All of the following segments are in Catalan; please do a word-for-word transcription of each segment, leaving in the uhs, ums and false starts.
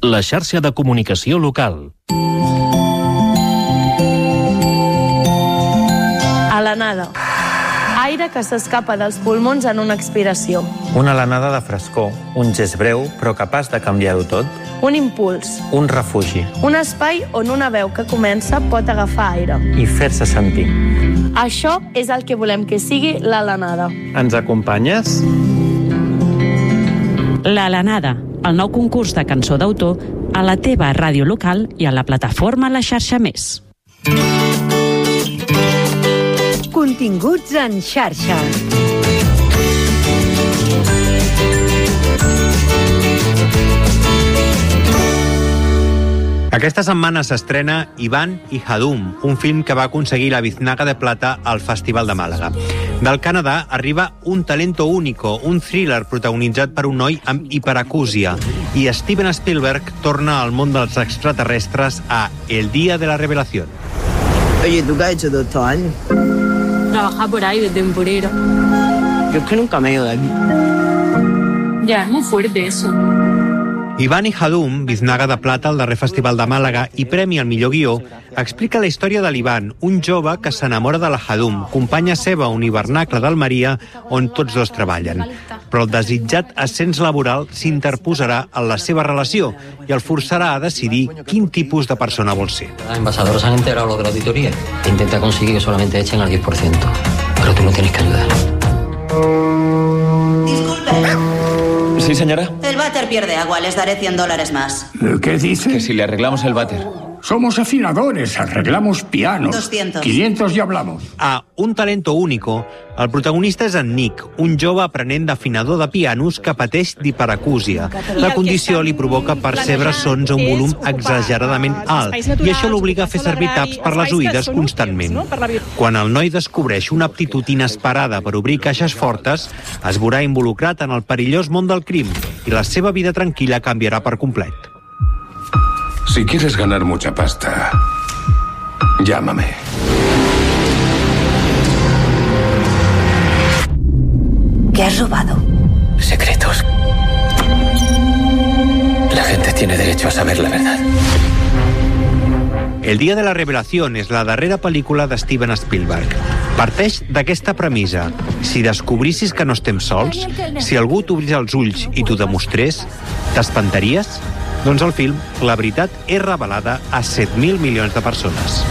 la xarxa de comunicació local. Alenada. Aire que s'escapa dels pulmons en una expiració. Una alenada de frescor, un gest breu però capaç de canviar-ho tot. Un impuls. Un refugi. Un espai on una veu que comença pot agafar aire. I fer-se sentir. Això és el que volem que sigui l'Alenada. Ens acompanyes? L'Alenada, el nou concurs de cançó d'autor a la teva ràdio local i a la plataforma La Xarxa Més. Continguts en xarxa. Aquesta setmana s'estrena Iván y Hadum, un film que va aconseguir la Biznaga de Plata al Festival de Màlaga. Del Canadà arriba Un talento único, un thriller protagonitzat per un noi amb hiperacúsia. I Steven Spielberg torna al món dels extraterrestres a El día de la revelación. Oye, ¿tú qué has hecho todo estos años? Trabajar por ahí de temporera. Yo es que nunca me he ido de aquí. Ya, es muy fuerte eso. Iván y Hadum, Biznaga de Plata al darrer Festival de Màlaga i premi al millor guió, explica la història de l'Ivan, un jove que s'enamora de la Hadum, companya seva a un hivernacle d'Almeria on tots dos treballen. Però el desitjat ascens laboral s'interposarà en la seva relació i el forçarà a decidir quin tipus de persona vol ser. Los embajadores han enterado lo de la auditoría. Intenta conseguir que solamente echen al diez por ciento. Pero tú no tienes que ayudar. Disculpe. Sí, señora. El váter pierde agua, les daré cien dólares más. ¿Qué dice? Que si le arreglamos el váter. Somos afinadores, arreglamos pianos. doscientos. quinientos y hablamos. A Un talento único, el protagonista és en Nick, un jove aprenent d'afinador de pianos que pateix d'hiperacúsia. La condició li provoca percebre sons a un volum exageradament alt i això l'obliga a fer servir taps per les oïdes constantment. Quan el noi descobreix una aptitud inesperada per obrir caixes fortes, es veurà involucrat en el perillós món del crim i la seva vida tranquil·la canviarà per complet. Si quieres ganar mucha pasta, llámame. ¿Qué has robado? Secretos. La gente tiene derecho a saber la verdad. El dia de la revelació és la darrera pel·lícula de Steven Spielberg. Parteix d'aquesta premissa. Si descobrissis que no estem sols, si algú t'obrís els ulls i t'ho demostrés, t'espantaries? Doncs el film, la veritat, és revelada a set mil milions de persones.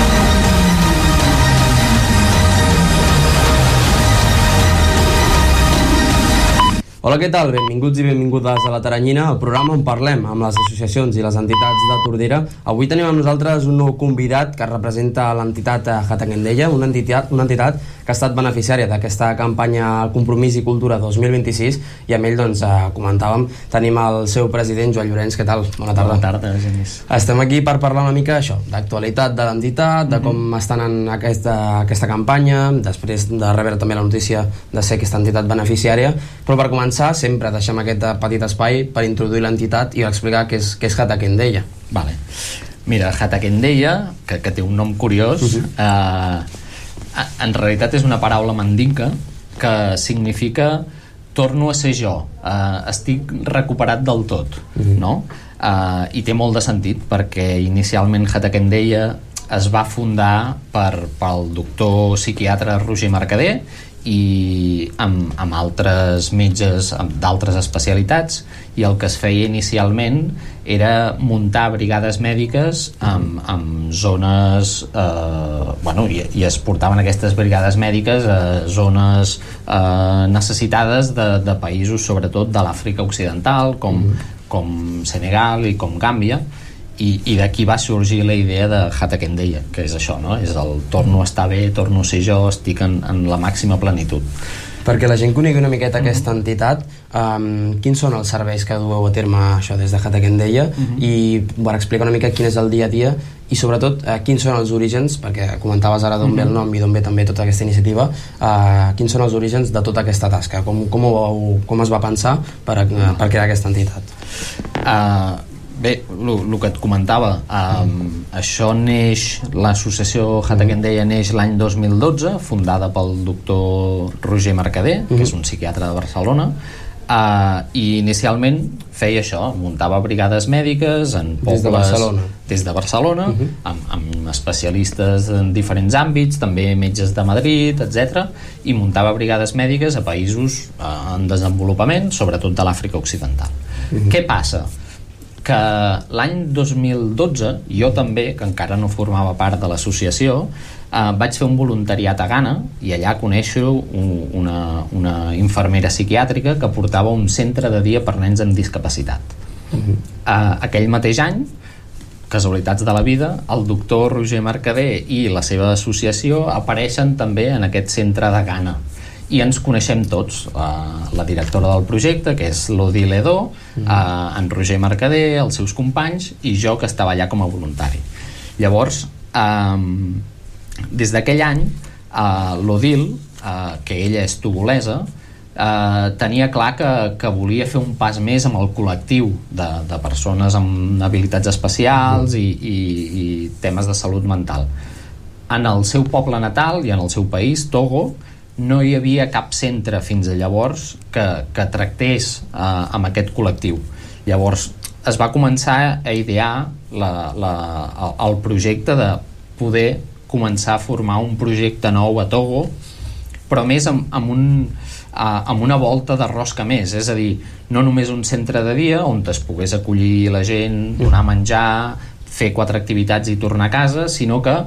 Hola, què tal? Benvinguts i benvingudes a La Taranyina, el programa on parlem amb les associacions i les entitats de Tordera. Avui tenim amb nosaltres un nou convidat que representa l'entitat Jatakendeia, una entitat, una entitat que ha estat beneficiària d'aquesta campanya Compromís i Cultura dos mil vint-i-sis, i amb ell, doncs, comentàvem, tenim el seu president, Joan Llorenç. Què tal? Bona tarda. Bona tarda, Genís. Estem aquí per parlar una mica això, d'actualitat de l'entitat, de com mm-hmm. estan en aquesta, aquesta campanya, després de rebre també la notícia de ser aquesta entitat beneficiària, però per començar sempre deixem aquest petit espai per introduir l'entitat i explicar què és, què és Jatakendeia. Vale. Mira, Jatakendeia, que, que té un nom curiós, uh-huh. eh, en realitat és una paraula mandinka que significa torno a ser jo, eh, estic recuperat del tot, uh-huh. no? Eh, I té molt de sentit perquè inicialment Jatakendeia es va fundar per, pel doctor psiquiatre Roger Mercader i amb, amb altres metges d'altres especialitats, i el que es feia inicialment era muntar brigades mèdiques amb, amb zones eh, bueno, i, i es portaven aquestes brigades mèdiques a zones eh, necessitades de, de països sobretot de l'Àfrica Occidental com, mm. com Senegal i com Gàmbia. I, i d'aquí va sorgir la idea de Jatakendeia, que és això, no? És el torno a estar bé, torno a ser jo, estic en, en la màxima plenitud. Perquè la gent conegui una miqueta mm-hmm. aquesta entitat, um, quins són els serveis que dueu a terme això des de Jatakendeia, mm-hmm. i per explicar una mica quin és el dia a dia i sobretot uh, quins són els orígens, perquè comentaves ara d'on mm-hmm. ve el nom i d'on ve també tota aquesta iniciativa, uh, quins són els orígens de tota aquesta tasca, com, com, ho, com es va pensar per, uh, per crear aquesta entitat? Uh, Bé, el que et comentava, um, això neix, l'associació Jatakendeia neix l'any dos mil dotze, fundada pel doctor Roger Mercader, que és un psiquiatre de Barcelona, Uh, i inicialment feia això, muntava brigades mèdiques en pobles, des de Barcelona, des de Barcelona uh-huh. amb, amb especialistes en diferents àmbits, també metges de Madrid, etcètera, i muntava brigades mèdiques a països uh, en desenvolupament, sobretot de l'Àfrica Occidental. Uh-huh. Què passa? Que l'any dos mil dotze, jo també, que encara no formava part de l'associació, Uh, vaig fer un voluntariat a Ghana i allà coneixo un, una, una infermera psiquiàtrica que portava un centre de dia per nens amb discapacitat. Uh-huh. uh, aquell mateix any, casualitats de la vida, el doctor Roger Mercader i la seva associació apareixen també en aquest centre de Ghana i ens coneixem tots, uh, la directora del projecte, que és l'Odile Edo, uh, en Roger Mercader, els seus companys i jo, que estava allà com a voluntari. Llavors, um, des d'aquell any, uh, l'Odil, uh, que ella és togolesa, uh, tenia clar que, que volia fer un pas més amb el col·lectiu de, de persones amb habilitats especials i, i, i temes de salut mental. En el seu poble natal i en el seu país, Togo, no hi havia cap centre fins a llavors que, que tractés uh, amb aquest col·lectiu. Llavors es va començar a idear la, la, el projecte de poder començar a formar un projecte nou a Togo, però més amb, amb, un, uh, amb una volta de rosca més, és a dir, no només un centre de dia on es pogués acollir la gent, donar menjar, fer quatre activitats i tornar a casa, sinó que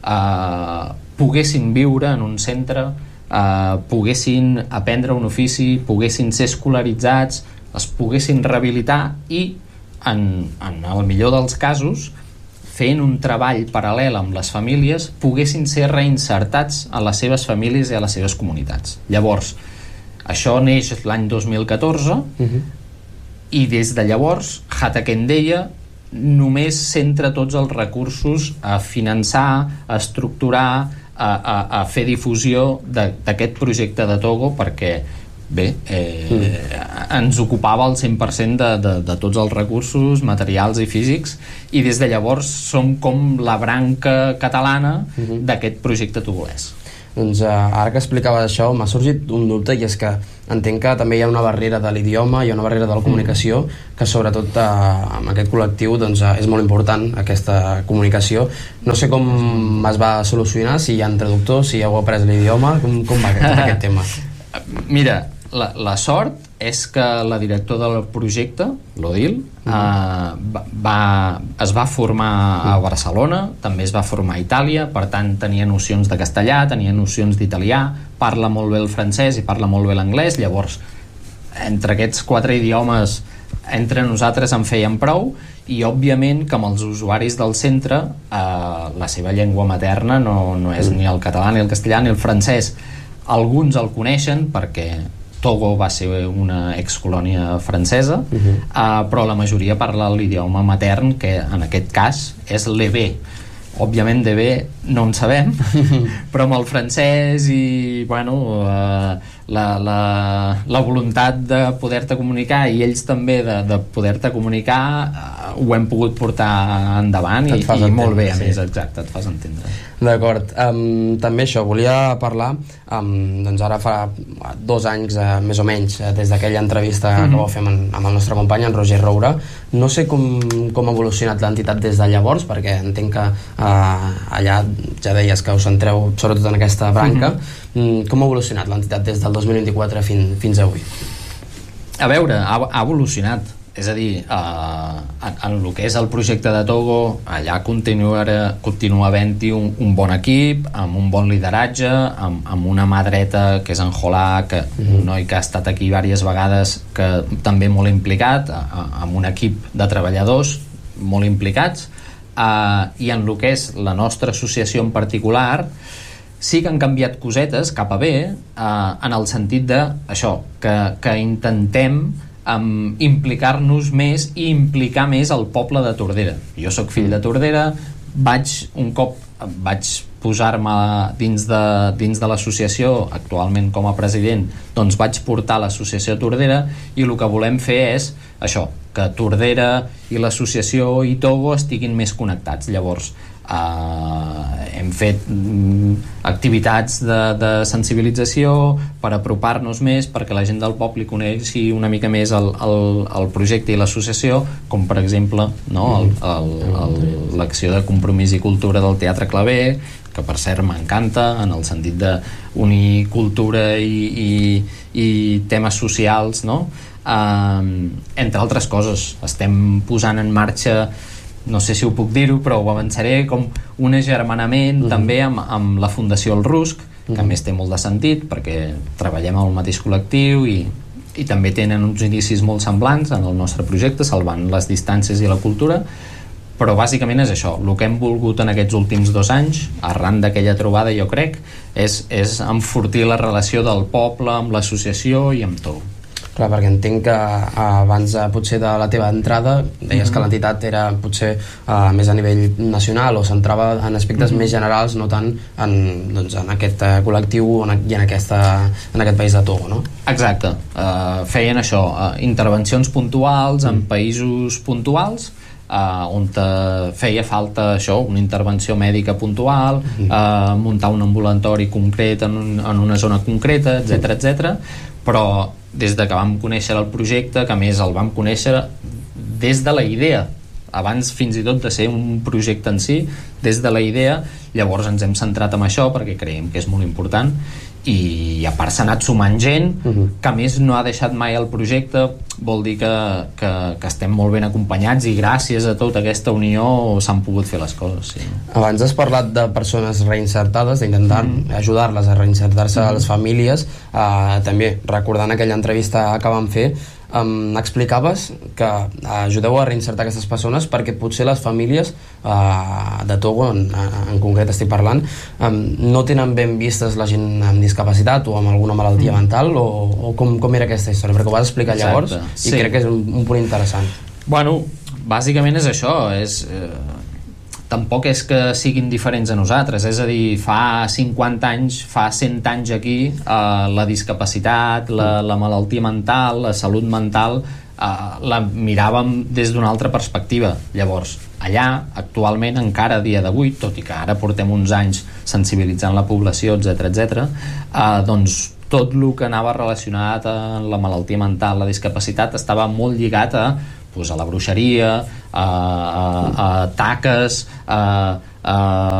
uh, poguessin viure en un centre, uh, poguessin aprendre un ofici, poguessin ser escolaritzats, es poguessin rehabilitar i, en, en el millor dels casos, fent un treball paral·lel amb les famílies, poguessin ser reinsertats a les seves famílies i a les seves comunitats. Llavors, això neix l'any dos mil catorze uh-huh. i des de llavors Hatakendeia només centra tots els recursos a finançar, a estructurar, a, a, a fer difusió d'aquest projecte de Togo, perquè bé, eh, mm. ens ocupava el cent per cent de, de, de tots els recursos materials i físics, i des de llavors som com la branca catalana mm-hmm. d'aquest projecte togolès. Doncs uh, ara que explicaves això m'ha sorgit un dubte, i és que entenc que també hi ha una barrera de l'idioma, hi ha una barrera de la comunicació, mm. que sobretot uh, amb aquest col·lectiu doncs, uh, és molt important aquesta comunicació. No sé com es va solucionar, si hi ha traductors, si heu après l'idioma, com, com va aquest, aquest tema? Mira, La, la sort és que la directora del projecte, l'Odil, mm. eh, va, es va formar a Barcelona, també es va formar a Itàlia, per tant tenia nocions de castellà, tenia nocions d'italià, parla molt bé el francès i parla molt bé l'anglès. Llavors, entre aquests quatre idiomes, entre nosaltres en fèiem prou, i òbviament que amb els usuaris del centre eh, la seva llengua materna no, no és ni el català, ni el castellà, ni el francès. Alguns el coneixen perquè Togo va ser una excolònia francesa, uh-huh. uh, però la majoria parla l'idioma matern, que en aquest cas és l'E-B. Òbviament d'E-B no en sabem, però amb el francès i bueno, uh, la, la, la voluntat de poder-te comunicar, i ells també de, de poder-te comunicar, uh, ho hem pogut portar endavant i, i molt bé, a sí. més, exacte, et fas entendre. D'acord, um, també això, volia parlar, um, doncs ara fa dos anys, uh, més o menys, uh, des d'aquella entrevista mm-hmm. que vau fer amb, amb el nostre company, en Roger Roura. No sé com, com ha evolucionat l'entitat des de llavors, perquè entenc que uh, allà ja deies que us centreu sobretot en aquesta branca. Mm-hmm. Com ha evolucionat l'entitat des del dos mil vint-i-quatre fins, fins avui? A veure, ha, ha evolucionat. És a dir, eh, en, en el que és el projecte de Togo, allà continua, continua havent-hi un, un bon equip, amb un bon lideratge, amb, amb una mà dreta que és en Jolà, que mm-hmm. un noi que ha estat aquí diverses vegades, que també molt implicat, a, a, amb un equip de treballadors molt implicats, eh, i en el que és la nostra associació en particular, sí que han canviat cosetes cap a bé, eh, en el sentit de això, que, que intentem Um, implicar-nos més i implicar més el poble de Tordera. Jo sóc fill de Tordera, vaig un cop vaig posar-me dins de, dins de l'associació, actualment com a president, doncs vaig portar l'associació Tordera, i el que volem fer és això, que Tordera i l'associació i Togo estiguin més connectats. Llavors, Uh, hem fet mm, activitats de, de sensibilització per apropar-nos més, perquè la gent del poble conegui una mica més el, el, el projecte i l'associació, com per exemple, no, el, el, el, l'acció de compromís i cultura del Teatre Claver, que per cert m'encanta, en el sentit d'unir cultura i, i, i temes socials, no? Uh, entre altres coses. Estem posant en marxa, no sé si ho puc dir-ho, però ho avançaré, com un agermanament uh-huh. també amb, amb la Fundació El Rusc, que uh-huh. a més té molt de sentit, perquè treballem amb el mateix col·lectiu i, i també tenen uns inicis molt semblants en el nostre projecte, salvant les distàncies i la cultura, però bàsicament és això. El que hem volgut en aquests últims dos anys, arran d'aquella trobada, jo crec, és, és enfortir la relació del poble amb l'associació i amb tot. Clar, perquè entenc que abans potser de la teva entrada deies mm-hmm. que l'entitat era potser uh, més a nivell nacional o centrava en aspectes mm-hmm. més generals, no tant en, doncs, en aquest uh, col·lectiu en, i en, aquesta, en aquest país de Togo, no? Exacte, uh, feien això, uh, intervencions puntuals en mm. països puntuals, uh, on feia falta això, una intervenció mèdica puntual, mm. uh, muntar un ambulatori concret en, un, en una zona concreta, etcètera, etcètera. Però des de que vam conèixer el projecte, que a més el vam conèixer des de la idea, abans fins i tot de ser un projecte en si, des de la idea, llavors ens hem centrat en això perquè creiem que és molt important, i a part s'ha anat sumant gent uh-huh. que a més no ha deixat mai el projecte, vol dir que, que, que estem molt ben acompanyats i gràcies a tota aquesta unió s'han pogut fer les coses, sí. Abans has parlat de persones reinsertades, d'intentar uh-huh. ajudar-les a reinsertar-se uh-huh. a les famílies, uh, també recordant aquella entrevista que vam fer, Um, explicaves que ajudeu a reinsertar aquestes persones perquè potser les famílies uh, de Togo, en, en concret estic parlant, um, no tenen ben vistes la gent amb discapacitat o amb alguna malaltia mm. mental, o, o com, com era aquesta història? Perquè ho vas explicar llavors. Exacte. I sí. crec que és un, un punt interessant. Bueno, bàsicament és això, és... Eh... tampoc és que siguin diferents a nosaltres, és a dir, fa cinquanta anys, fa cent anys aquí, eh, la discapacitat, la, la malaltia mental, la salut mental, eh, la miràvem des d'una altra perspectiva. Llavors, allà, actualment, encara a dia d'avui, tot i que ara portem uns anys sensibilitzant la població, etcètera, etcètera, eh, doncs tot el que anava relacionat amb la malaltia mental, la discapacitat, estava molt lligat a pues a la bruixeria, a, a, a taques, a, a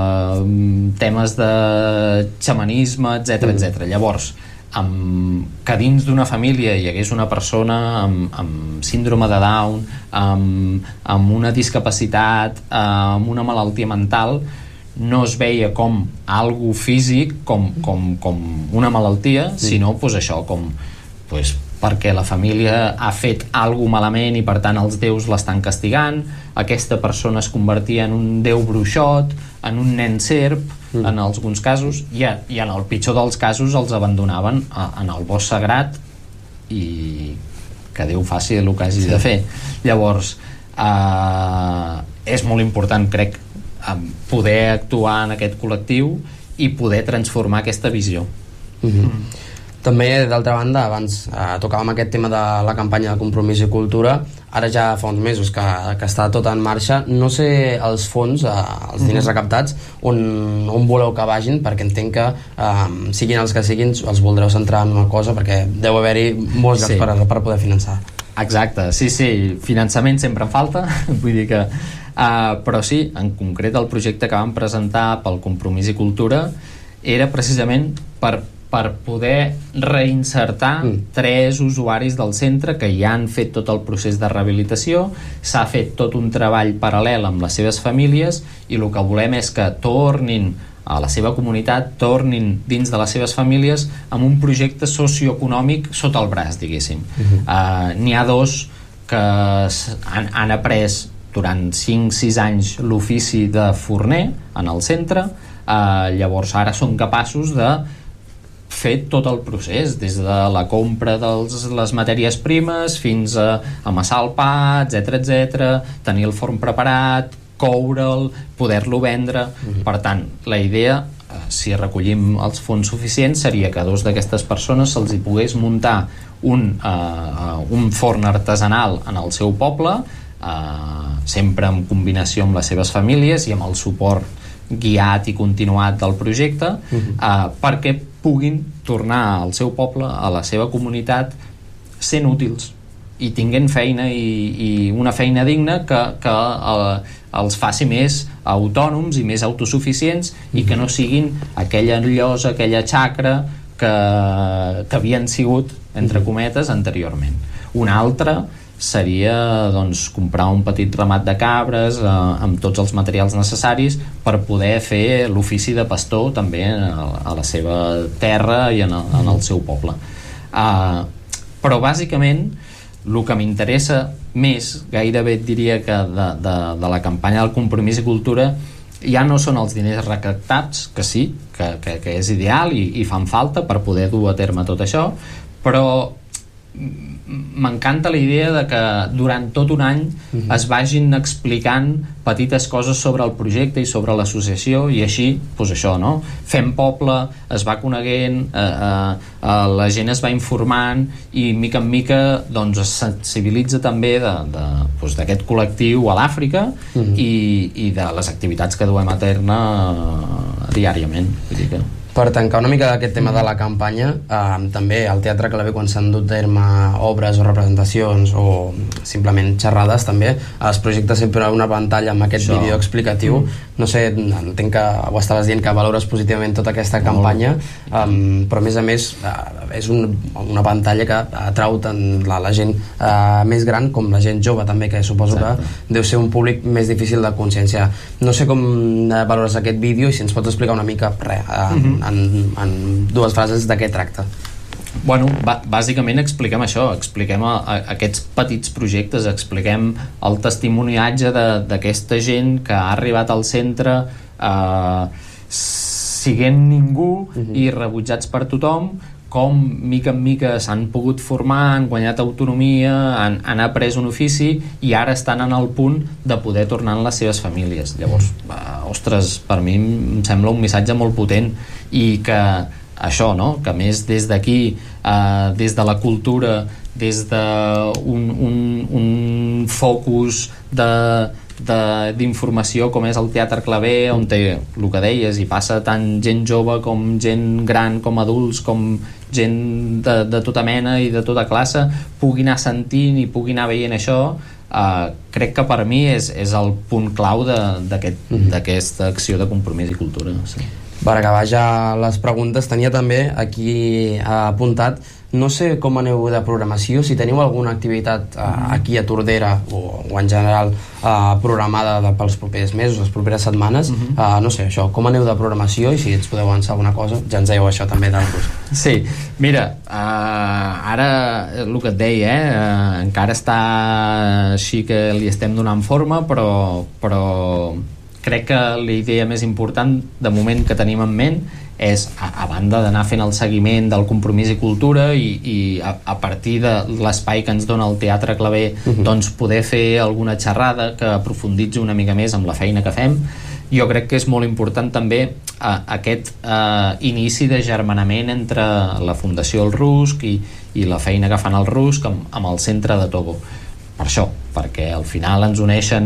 temes de xamanisme, etcètera, etcètera. Llavors, amb, que dins d'una família hi hagués una persona amb, amb síndrome de Down, amb, amb una discapacitat, amb una malaltia mental, no es veia com algo físic, com, com, com una malaltia, sinó pues, això, com pues, perquè la família ha fet alguna malament i per tant els déus l'estan castigant, aquesta persona es convertia en un déu bruixot, en un nen serp, mm. en alguns casos, i, i en el pitjor dels casos els abandonaven a, en el bosc sagrat i que Déu faci el que hagi sí. de fer. Llavors, eh, és molt important, crec, poder actuar en aquest col·lectiu i poder transformar aquesta visió. Mm-hmm. Mm. També, d'altra banda, abans eh, tocàvem aquest tema de la campanya de Compromís i Cultura, ara ja fa uns mesos que, que està tot en marxa. No sé els fons, eh, els diners recaptats, on, on voleu que vagin, perquè entenc que eh, siguin els que siguin, els voldreu centrar en una cosa, perquè deu haver-hi molts llocs sí. per, per poder finançar. Exacte, sí, sí, finançament sempre en falta, vull dir que... Uh, però sí, en concret el projecte que vam presentar pel Compromís i Cultura era precisament per per poder reinsertar mm. tres usuaris del centre que ja han fet tot el procés de rehabilitació, s'ha fet tot un treball paral·lel amb les seves famílies i el que volem és que tornin a la seva comunitat, tornin dins de les seves famílies amb un projecte socioeconòmic sota el braç, diguéssim. Mm-hmm. Uh, n'hi ha dos que han, han après durant cinc sis anys l'ofici de forner en el centre, uh, llavors ara són capaços de fet tot el procés, des de la compra de les matèries primes fins a amassar el pa, etcètera, etcètera, tenir el forn preparat, coure'l, poder-lo vendre. Mm-hmm. Per tant, la idea, si recollim els fons suficients, seria que a dos d'aquestes persones se'ls hi pogués muntar un, uh, un forn artesanal en el seu poble, eh, sempre en combinació amb les seves famílies i amb el suport guiat i continuat del projecte, uh-huh. eh, perquè puguin tornar al seu poble, a la seva comunitat, sent útils i tinguent feina i, i una feina digna que, que eh, els faci més autònoms i més autosuficients uh-huh. i que no siguin aquella llosa, aquella xacra que, que havien sigut, entre cometes, anteriorment. Una altra seria doncs, comprar un petit ramat de cabres eh, amb tots els materials necessaris per poder fer l'ofici de pastor també a, a la seva terra i en el, en el seu poble. Uh, però bàsicament el que m'interessa més, gairebé et diria que de, de, de la campanya del Compromís i Cultura, ja no són els diners recaptats, que sí, que, que, que és ideal i, i fan falta per poder dur a terme tot això, però m'encanta la idea de que durant tot un any uh-huh. es vagin explicant petites coses sobre el projecte i sobre l'associació, i així, doncs això, no? Fem poble, es va coneguent, eh, eh, eh, la gent es va informant i mica en mica doncs, es sensibilitza també de, de, doncs, d'aquest col·lectiu a l'Àfrica uh-huh. i, i de les activitats que duem a terme eh, diàriament. Vull dir que... Per tancar una mica d'aquest tema de la campanya, eh, també al Teatre Clavé, quan s'han dut a terme obres o representacions o simplement xerrades, també es projecta sempre una pantalla amb aquest Això. vídeo explicatiu. Mm. No sé, entenc que ho estaves dient, que valores positivament tota aquesta oh. campanya, um, però a més a més eh, és un, una pantalla que atrau tant la, la gent eh, més gran com la gent jove també, que suposo Exacte. que deu ser un públic més difícil de consciència. No sé com eh, valores aquest vídeo i si ens pots explicar una mica res, eh, mm-hmm. En, en dues frases de què tracta. Bueno, bàsicament expliquem això, expliquem a, a, aquests petits projectes, expliquem el testimoniatge d'aquesta gent que ha arribat al centre eh, siguent ningú uh-huh. i rebutjats per tothom, com mica en mica s'han pogut formar, han guanyat autonomia, han, han après un ofici i ara estan en el punt de poder tornar en les seves famílies. Llavors, eh, ostres, per mi em sembla un missatge molt potent i que això, no? Que més des d'aquí, eh, des de la cultura, des d'un un, un focus de d'informació com és el Teatre Clavé, on té el que deies, i passa tant gent jove com gent gran, com adults, com gent de, de tota mena i de tota classe, pugui anar sentint i pugui anar veient això. Uh, crec que per mi és, és el punt clau d'aquesta mm-hmm. acció de compromís i cultura. Sí. Per acabar ja les preguntes, tenia també aquí apuntat, no sé com aneu de programació, si teniu alguna activitat uh, aquí a Tordera o, o en general uh, programada de, pels propers mesos, les properes setmanes, uh-huh. uh, no sé, això, com aneu de programació i si ens podeu avançar alguna cosa, ja ens dèieu això també del curs. Sí, mira, uh, ara el que et deia, eh, uh, encara està així que li estem donant forma, però, però crec que la idea més important de moment que tenim en ment és, a, a banda d'anar fent el seguiment del compromís i cultura i, i a, a partir de l'espai que ens dona el Teatre Clavé, uh-huh. doncs poder fer alguna xerrada que aprofunditzi una mica més amb la feina que fem. Jo crec que és molt important també uh, aquest uh, inici de germanament entre la Fundació El Rusc i, i la feina que fan el Rusc amb, amb el centre de Togo. Per això, perquè al final ens uneixen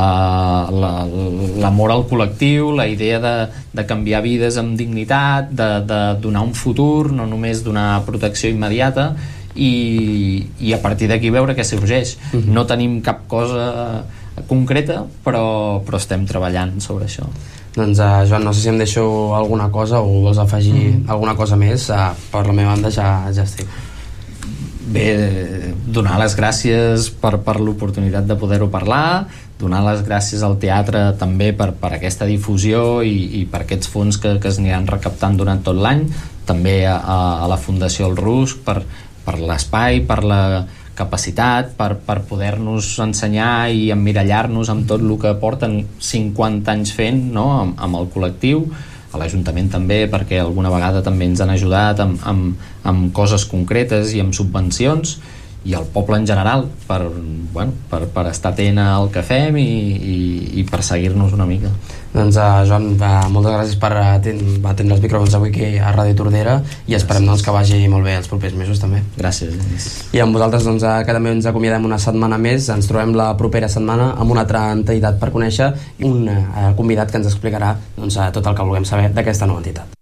eh, l'amor al col·lectiu, la idea de, de canviar vides amb dignitat, de, de donar un futur, no només donar protecció immediata, i, i a partir d'aquí veure què sorgeix. Uh-huh. No tenim cap cosa concreta, però, però estem treballant sobre això. Doncs uh, Joan, no sé si em deixo alguna cosa o vols afegir uh-huh. alguna cosa més, uh, per la meva banda ja, ja estic. Bé, donar les gràcies per, per l'oportunitat de poder-ho parlar, donar les gràcies al teatre també per, per aquesta difusió i, i per aquests fons que, que es aniran recaptant durant tot l'any, també a, a la Fundació El Rusc per, per l'espai, per la capacitat, per, per poder-nos ensenyar i emmirallar-nos amb tot el que porten cinquanta anys fent, no? amb, amb el col·lectiu, a l'Ajuntament també, perquè alguna vegada també ens han ajudat amb, amb, amb coses concretes i amb subvencions, i el poble en general per, bueno, per, per estar atent al que fem i, i, i per seguir-nos una mica. Doncs uh, Joan, uh, moltes gràcies per atendre atent els micròfons avui aquí a Ràdio Tordera i esperem doncs, que vagi molt bé els propers mesos també. Gràcies. I amb vosaltres doncs, uh, que també ens acomiadem una setmana més, ens trobem la propera setmana amb una altra entitat per conèixer i un uh, convidat que ens explicarà doncs, uh, tot el que vulguem saber d'aquesta nova entitat.